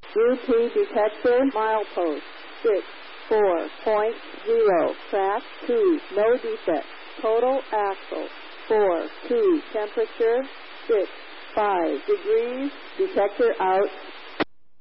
UP detector milepost 64.0. Track 2. No defect. Total axle 4. 2. Temperature 6. 5 degrees. Detector out.